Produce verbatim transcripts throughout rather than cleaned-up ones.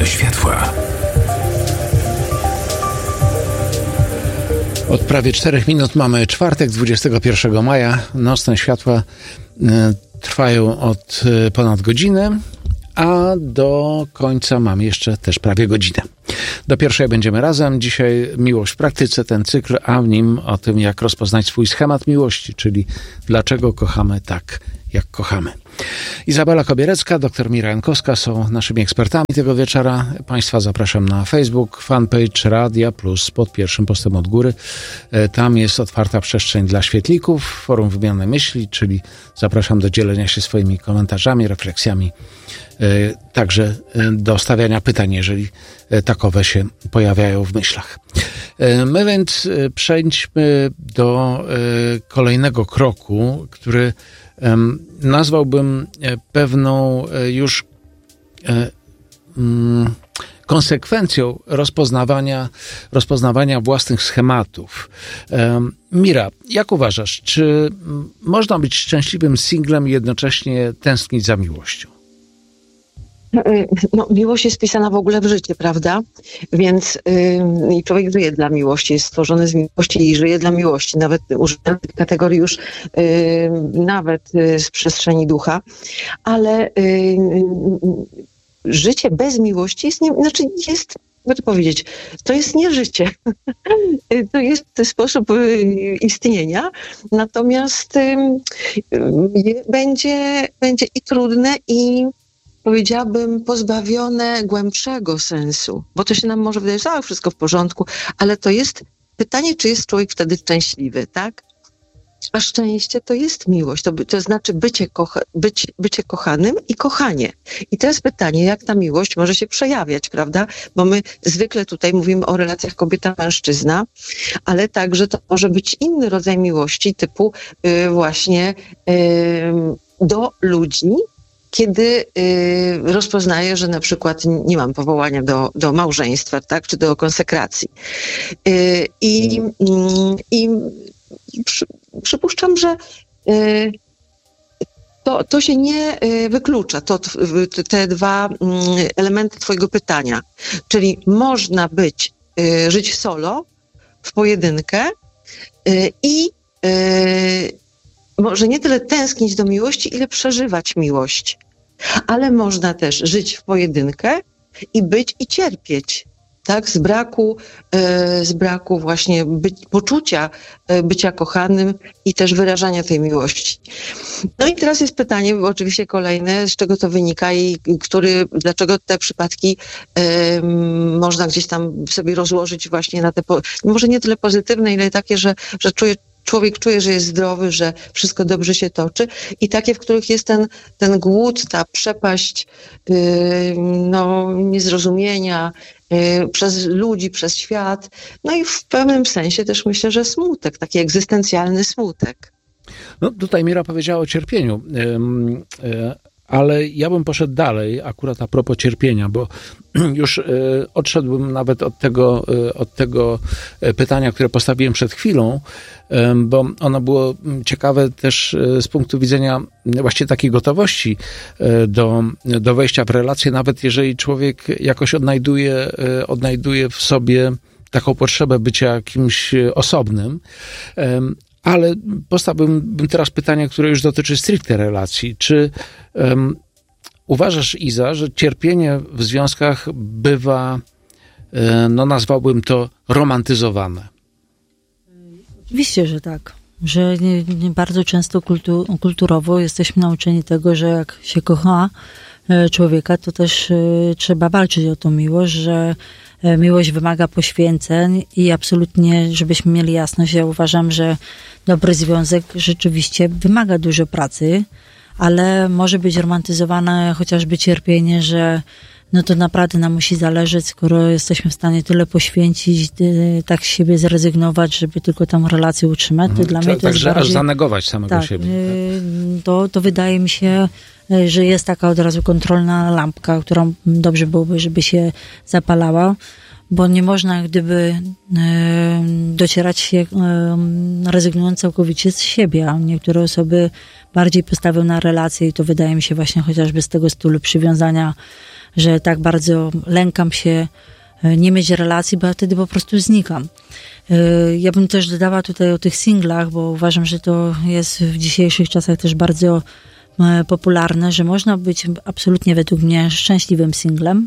Nocne światła. Od prawie czterech minut mamy czwartek, dwudziestego pierwszego maja. Nocne światła y, trwają od y, ponad godziny, a do końca mamy jeszcze też prawie godzinę. Do pierwszej będziemy razem. Dzisiaj miłość w praktyce, ten cykl, a w nim o tym, jak rozpoznać swój schemat miłości, czyli dlaczego kochamy tak, jak kochamy. Izabela Kobierecka, dr Mira Jankowska są naszymi ekspertami tego wieczora. Państwa zapraszam na Facebook, fanpage Radia Plus pod pierwszym postem od góry. Tam jest otwarta przestrzeń dla świetlików, forum wymiany myśli, czyli zapraszam do dzielenia się swoimi komentarzami, refleksjami, także do stawiania pytań, jeżeli takowe się pojawiają w myślach. My więc przejdźmy do kolejnego kroku, który nazwałbym pewną już konsekwencją rozpoznawania, rozpoznawania własnych schematów. Mira, jak uważasz, czy można być szczęśliwym singlem i jednocześnie tęsknić za miłością? No, miłość jest wpisana w ogóle w życie, prawda? Więc yy, człowiek żyje dla miłości, jest stworzony z miłości i żyje dla miłości. Nawet używam tej kategorii już yy, nawet yy, z przestrzeni ducha. Ale yy, życie bez miłości jest, nie, znaczy jest, jak to powiedzieć, to jest nie życie. To jest sposób istnienia. Natomiast yy, będzie, będzie i trudne, i powiedziałabym pozbawione głębszego sensu, bo to się nam może wydawać, że wszystko w porządku, ale to jest pytanie, czy jest człowiek wtedy szczęśliwy, tak? A szczęście to jest miłość, to, to znaczy bycie, kocha, być, bycie kochanym i kochanie. I teraz pytanie, jak ta miłość może się przejawiać, prawda? Bo my zwykle tutaj mówimy o relacjach kobieta-mężczyzna, ale także to może być inny rodzaj miłości, typu yy, właśnie yy, do ludzi, kiedy y, rozpoznaję, że na przykład nie mam powołania do, do małżeństwa, tak, czy do konsekracji. Y, I y, y, przy, przypuszczam, że y, to, to się nie y, wyklucza, to, te dwa y, elementy twojego pytania. Czyli można być, y, żyć solo, w pojedynkę y, i y, może nie tyle tęsknić do miłości, ile przeżywać miłość. Ale można też żyć w pojedynkę i być i cierpieć, tak? Z braku, e, z braku właśnie być, poczucia e, bycia kochanym i też wyrażania tej miłości. No i teraz jest pytanie, oczywiście kolejne, z czego to wynika i który, dlaczego te przypadki e, można gdzieś tam sobie rozłożyć właśnie na te, po, może nie tyle pozytywne, ile takie, że, że czuje Człowiek czuje, że jest zdrowy, że wszystko dobrze się toczy i takie, w których jest ten, ten głód, ta przepaść yy, no, niezrozumienia yy, przez ludzi, przez świat. No i w pewnym sensie też myślę, że smutek, taki egzystencjalny smutek. No tutaj Mira powiedziała o cierpieniu, yy, yy, ale ja bym poszedł dalej, akurat a propos cierpienia, bo już y, odszedłbym nawet od tego, y, od tego pytania, które postawiłem przed chwilą, y, bo ono było ciekawe też y, z punktu widzenia właśnie takiej gotowości y, do, do wejścia w relacje, nawet jeżeli człowiek jakoś odnajduje, y, odnajduje w sobie taką potrzebę bycia kimś osobnym. Y, Ale postawiłbym teraz pytanie, które już dotyczy stricte relacji. Czy um, uważasz, Iza, że cierpienie w związkach bywa, no nazwałbym to, romantyzowane? Oczywiście, że tak. Że nie, nie bardzo często kultu, kulturowo jesteśmy nauczeni tego, że jak się kocha człowieka, to też y, trzeba walczyć o tą miłość, że y, miłość wymaga poświęceń i absolutnie, żebyśmy mieli jasność, ja uważam, że dobry związek rzeczywiście wymaga dużo pracy, ale może być romantyzowane chociażby cierpienie, że no to naprawdę nam musi zależeć, skoro jesteśmy w stanie tyle poświęcić, tak z siebie zrezygnować, żeby tylko tą relację utrzymać. To mhm. dla mnie to Także jest bardziej, aż zanegować samego tak, siebie. Tak? To, to wydaje mi się, że jest taka od razu kontrolna lampka, którą dobrze byłoby, żeby się zapalała, bo nie można gdyby docierać się rezygnując całkowicie z siebie, a niektóre osoby bardziej postawią na relacje i to wydaje mi się właśnie chociażby z tego stylu przywiązania że tak bardzo lękam się nie mieć relacji, bo ja wtedy po prostu znikam. Ja bym też dodała tutaj o tych singlach, bo uważam, że to jest w dzisiejszych czasach też bardzo popularne, że można być absolutnie według mnie szczęśliwym singlem,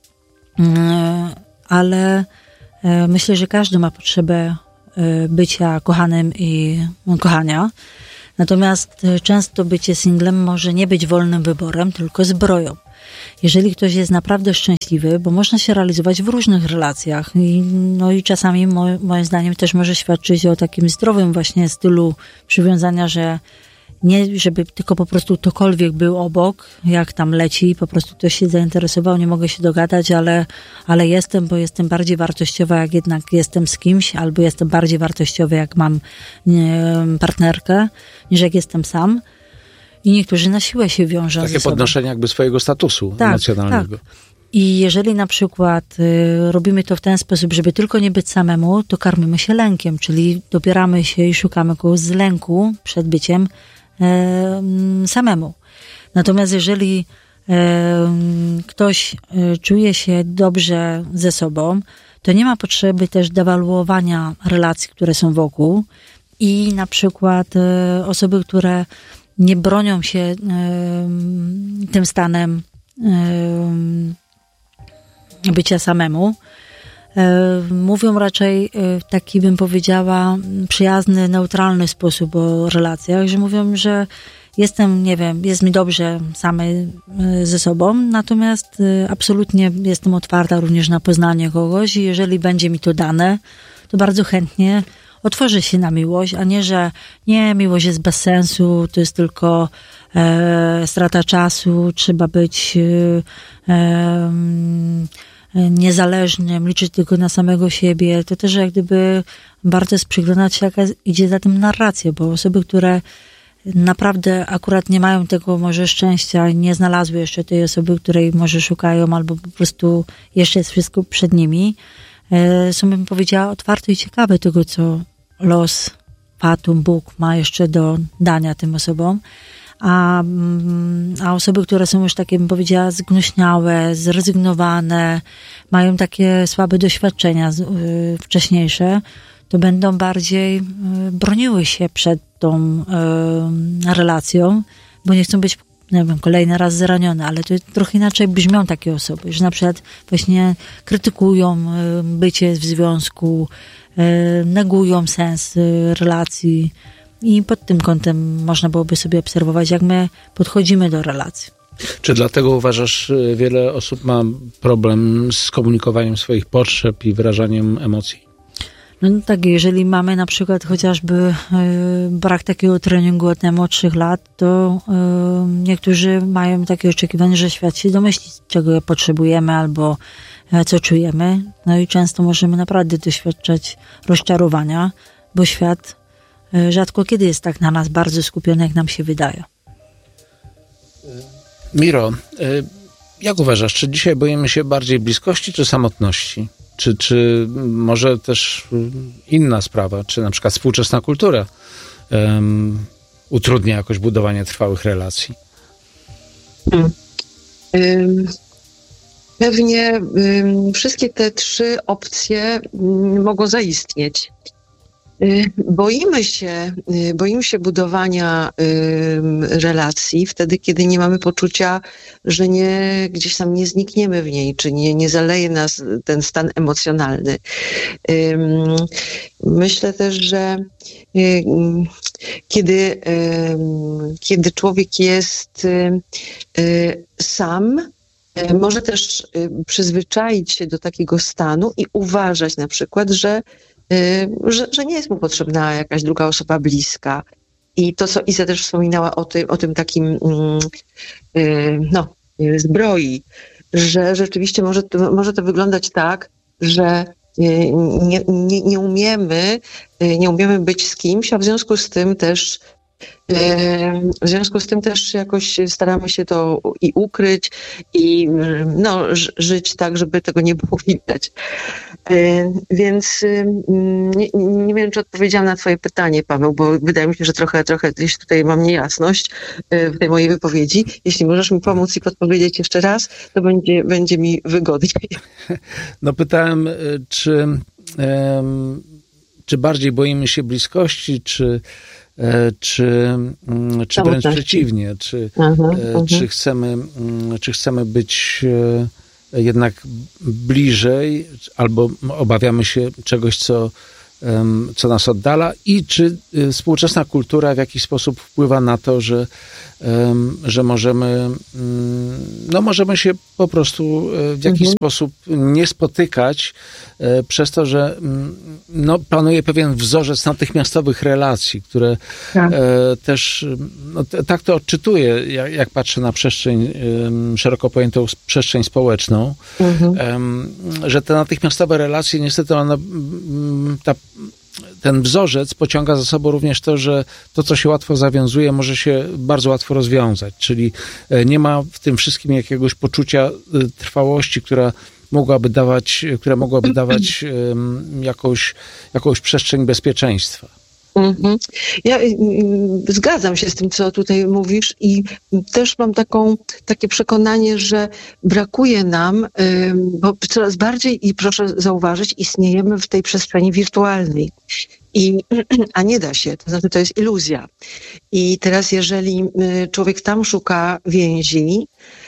ale myślę, że każdy ma potrzebę bycia kochanym i kochania. Natomiast często bycie singlem może nie być wolnym wyborem, tylko zbroją. Jeżeli ktoś jest naprawdę szczęśliwy, bo można się realizować w różnych relacjach i, no i czasami mo, moim zdaniem też może świadczyć o takim zdrowym właśnie stylu przywiązania, że nie, żeby tylko po prostu ktokolwiek był obok, jak tam leci, po prostu ktoś się zainteresował, nie mogę się dogadać, ale, ale jestem, bo jestem bardziej wartościowa, jak jednak jestem z kimś, albo jestem bardziej wartościowy, jak mam nie, partnerkę, niż jak jestem sam. I niektórzy na siłę się wiążą Takie ze sobą. podnoszenie jakby swojego statusu tak, emocjonalnego. Tak. I jeżeli na przykład y, robimy to w ten sposób, żeby tylko nie być samemu, to karmimy się lękiem, czyli dobieramy się i szukamy kogoś z lęku przed byciem y, samemu. Natomiast jeżeli y, ktoś y, czuje się dobrze ze sobą, to nie ma potrzeby też dewaluowania relacji, które są wokół i na przykład y, osoby, które nie bronią się y, tym stanem y, bycia samemu. Y, mówią raczej w taki, bym powiedziała, przyjazny, neutralny sposób o relacjach, że mówią, że jestem, nie wiem, jest mi dobrze samej ze sobą, natomiast y, absolutnie jestem otwarta również na poznanie kogoś i jeżeli będzie mi to dane, to bardzo chętnie otworzy się na miłość, a nie, że nie, miłość jest bez sensu, to jest tylko e, strata czasu, trzeba być e, e, niezależnym, liczyć tylko na samego siebie. To też jak gdyby bardzo jest przyglądać się, jaka idzie za tym narracja, bo osoby, które naprawdę akurat nie mają tego może szczęścia, nie znalazły jeszcze tej osoby, której może szukają, albo po prostu jeszcze jest wszystko przed nimi, e, są, bym powiedziała, otwarte i ciekawe tego, co los, Fatum, Bóg ma jeszcze do dania tym osobom, a, a osoby, które są już takie, bym powiedziała, zgnuśniałe, zrezygnowane, mają takie słabe doświadczenia y, wcześniejsze, to będą bardziej y, broniły się przed tą y, relacją, bo nie chcą być, nie wiem, kolejny raz zranione, ale to trochę inaczej brzmią takie osoby, że na przykład właśnie krytykują y, bycie w związku, negują sens relacji i pod tym kątem można byłoby sobie obserwować, jak my podchodzimy do relacji. Czy dlatego uważasz, wiele osób ma problem z komunikowaniem swoich potrzeb i wyrażaniem emocji? No tak, jeżeli mamy na przykład chociażby y, brak takiego treningu od najmłodszych lat, to y, niektórzy mają takie oczekiwanie, że świat się domyśli, czego potrzebujemy albo co czujemy. No i często możemy naprawdę doświadczać rozczarowania, bo świat rzadko kiedy jest tak na nas bardzo skupiony, jak nam się wydaje. Miro, jak uważasz, czy dzisiaj boimy się bardziej bliskości czy samotności? Czy, czy może też inna sprawa, czy na przykład współczesna kultura um, utrudnia jakoś budowanie trwałych relacji? Hmm. Um. Pewnie y, wszystkie te trzy opcje y, mogą zaistnieć. Y, boimy się, y, boimy się budowania y, relacji wtedy, kiedy nie mamy poczucia, że nie, gdzieś tam nie znikniemy w niej, czy nie, nie zaleje nas ten stan emocjonalny. Y, myślę też, że y, kiedy, y, kiedy człowiek jest y, y, sam, może też przyzwyczaić się do takiego stanu i uważać na przykład, że, że, że nie jest mu potrzebna jakaś druga osoba bliska. I to, co Iza też wspominała o tym, o tym takim no, zbroi, że rzeczywiście może to, może to wyglądać tak, że nie, nie, nie umiemy, nie umiemy być z kimś, a w związku z tym też W związku z tym też jakoś staramy się to i ukryć, i no, żyć tak, żeby tego nie było widać. Więc nie, nie wiem, czy odpowiedziałam na twoje pytanie, Paweł, bo wydaje mi się, że trochę, trochę gdzieś tutaj mam niejasność w tej mojej wypowiedzi. Jeśli możesz mi pomóc i podpowiedzieć jeszcze raz, to będzie, będzie mi wygodniej. No pytałem, czy, czy bardziej boimy się bliskości, czy czy, czy wręcz przeciwnie, czy, uh-huh, czy, uh-huh. chcemy, czy chcemy być jednak bliżej, albo obawiamy się czegoś, co, co nas oddala, i czy współczesna kultura w jakiś sposób wpływa na to, że, że możemy, no możemy się po prostu w jakiś mhm. sposób nie spotykać przez to, że no, panuje pewien wzorzec natychmiastowych relacji, które tak. też, no, tak to odczytuję, jak, jak patrzę na przestrzeń, szeroko pojętą przestrzeń społeczną, mhm. że te natychmiastowe relacje, niestety one, ta ten wzorzec pociąga za sobą również to, że to, co się łatwo zawiązuje, może się bardzo łatwo rozwiązać. Czyli nie ma w tym wszystkim jakiegoś poczucia trwałości, która mogłaby dawać, która mogłaby dawać jakąś, jakąś przestrzeń bezpieczeństwa. Mhm. Ja y, y, zgadzam się z tym, co tutaj mówisz, i też mam taką, takie przekonanie, że brakuje nam, y, bo coraz bardziej, i proszę zauważyć, istniejemy w tej przestrzeni wirtualnej. I, a nie da się, to znaczy to jest iluzja. I teraz jeżeli y, człowiek tam szuka więzi,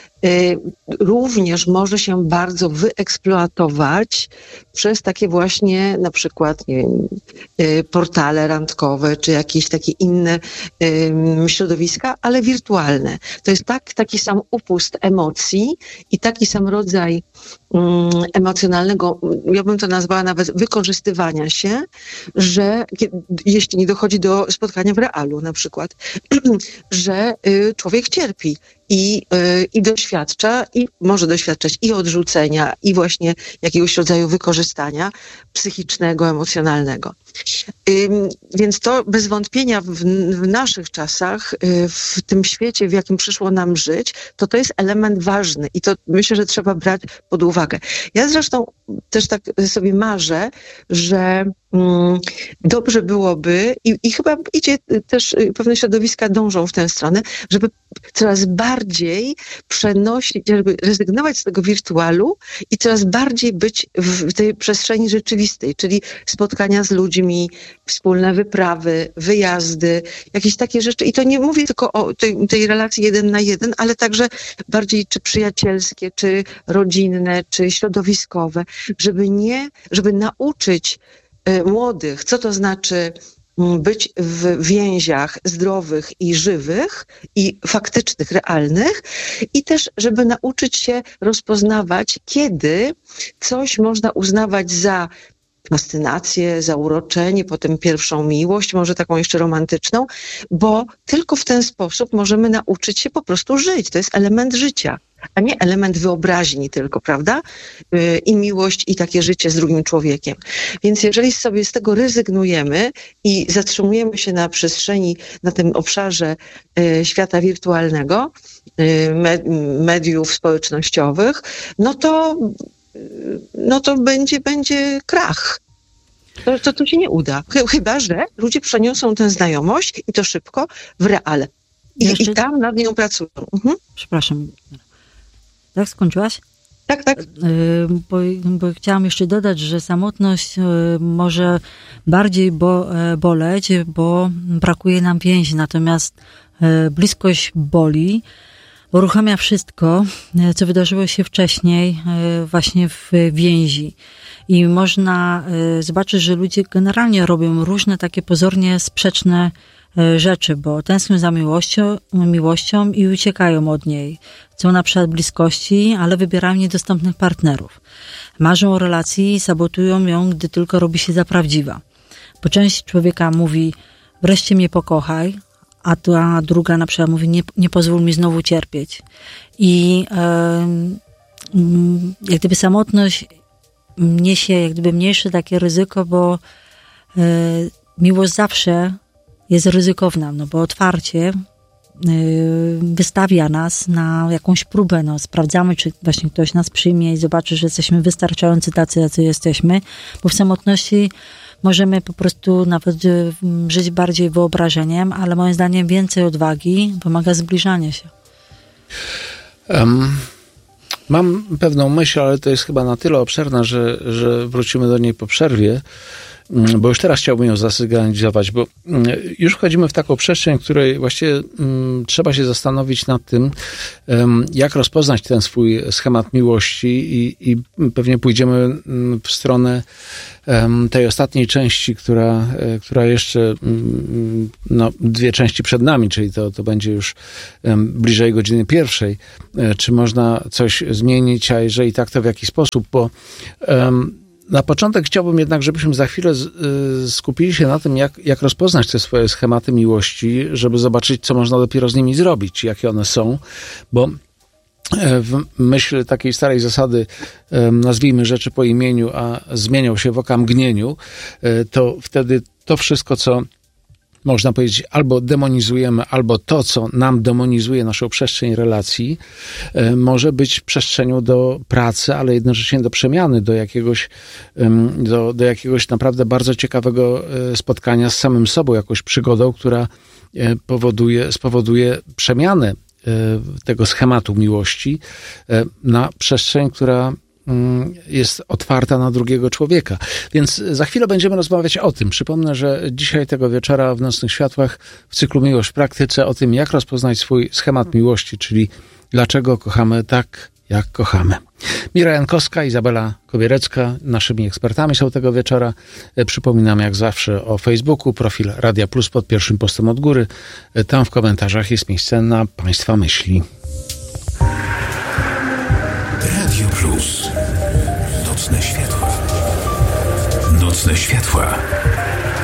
również może się bardzo wyeksploatować przez takie właśnie na przykład, nie wiem, portale randkowe, czy jakieś takie inne um, środowiska, ale wirtualne. To jest tak, taki sam upust emocji i taki sam rodzaj um, emocjonalnego, ja bym to nazwała nawet wykorzystywania się, że jeśli nie dochodzi do spotkania w realu na przykład, że y, człowiek cierpi. I, yy, I doświadcza, i może doświadczać i odrzucenia, i właśnie jakiegoś rodzaju wykorzystania psychicznego, emocjonalnego. Yy, więc to bez wątpienia w, w naszych czasach, yy, w tym świecie, w jakim przyszło nam żyć, to to jest element ważny i to myślę, że trzeba brać pod uwagę. Ja zresztą też tak sobie marzę, że mm, dobrze byłoby i, i chyba idzie też, pewne środowiska dążą w tę stronę, żeby coraz bardziej przenosić, żeby rezygnować z tego wirtualu i coraz bardziej być w tej przestrzeni rzeczywistej, czyli spotkania z ludźmi, wspólne wyprawy, wyjazdy, jakieś takie rzeczy. I to nie mówię tylko o tej, tej relacji jeden na jeden, ale także bardziej czy przyjacielskie, czy rodzinne, czy środowiskowe, żeby nie, żeby nauczyć y, młodych, co to znaczy być w więziach zdrowych i żywych i faktycznych, realnych, i też, żeby nauczyć się rozpoznawać, kiedy coś można uznawać za fascynację, zauroczenie, potem pierwszą miłość, może taką jeszcze romantyczną, bo tylko w ten sposób możemy nauczyć się po prostu żyć. To jest element życia, a nie element wyobraźni tylko, prawda? I miłość, i takie życie z drugim człowiekiem. Więc jeżeli sobie z tego rezygnujemy i zatrzymujemy się na przestrzeni, na tym obszarze świata wirtualnego, mediów społecznościowych, no to no to będzie, będzie krach. To, to, to się nie uda. Chyba że ludzie przeniosą tę znajomość i to szybko w real. I, Jeszcze... i tam nad nią pracują. Mhm. Przepraszam. Tak, skończyłaś? Tak, tak. Bo, bo chciałam jeszcze dodać, że samotność może bardziej bo, boleć, bo brakuje nam więzi. Natomiast bliskość boli, uruchamia wszystko, co wydarzyło się wcześniej właśnie w więzi. I można zobaczyć, że ludzie generalnie robią różne takie pozornie sprzeczne rzeczy, bo tęsknią za miłością, miłością i uciekają od niej. Chcą na przykład bliskości, ale wybierają niedostępnych partnerów. Marzą o relacji i sabotują ją, gdy tylko robi się za prawdziwa. Bo część człowieka mówi, wreszcie mnie pokochaj, a ta druga na przykład mówi, nie, nie pozwól mi znowu cierpieć. I yy, jak gdyby samotność niesie jak gdyby mniejsze takie ryzyko, bo yy, miłość zawsze jest ryzykowna, no bo otwarcie wystawia nas na jakąś próbę, no sprawdzamy, czy właśnie ktoś nas przyjmie i zobaczy, że jesteśmy wystarczający tacy, jacy jesteśmy, bo w samotności możemy po prostu nawet żyć bardziej wyobrażeniem, ale moim zdaniem więcej odwagi pomaga zbliżanie się. Um, mam pewną myśl, ale to jest chyba na tyle obszerna, że, że wrócimy do niej po przerwie, bo już teraz chciałbym ją zasygnalizować, bo już wchodzimy w taką przestrzeń, w której właściwie um, trzeba się zastanowić nad tym, um, jak rozpoznać ten swój schemat miłości i, i pewnie pójdziemy w stronę um, tej ostatniej części, która, która jeszcze um, no, dwie części przed nami, czyli to, to będzie już um, bliżej godziny pierwszej. Czy można coś zmienić, a jeżeli tak, to w jaki sposób, bo um, na początek chciałbym jednak, żebyśmy za chwilę z, y, skupili się na tym, jak, jak rozpoznać te swoje schematy miłości, żeby zobaczyć, co można dopiero z nimi zrobić, jakie one są, bo w myśl takiej starej zasady, nazwijmy rzeczy po imieniu, a zmienią się w okamgnieniu, to wtedy to wszystko, co można powiedzieć, albo demonizujemy, albo to, co nam demonizuje naszą przestrzeń relacji, może być przestrzenią do pracy, ale jednocześnie do przemiany, do jakiegoś, do, do jakiegoś naprawdę bardzo ciekawego spotkania z samym sobą, jakąś przygodą, która powoduje, spowoduje przemianę tego schematu miłości na przestrzeń, która jest otwarta na drugiego człowieka. Więc za chwilę będziemy rozmawiać o tym. Przypomnę, że dzisiaj tego wieczora w Nocnych Światłach w cyklu Miłość w praktyce o tym, jak rozpoznać swój schemat miłości, czyli dlaczego kochamy tak, jak kochamy. Mira Jankowska, Izabela Kobierecka naszymi ekspertami są tego wieczora. Przypominam jak zawsze o Facebooku, profil Radia Plus pod pierwszym postem od góry. Tam w komentarzach jest miejsce na Państwa myśli. Radio Plus. Nocne światła. Nocne światła.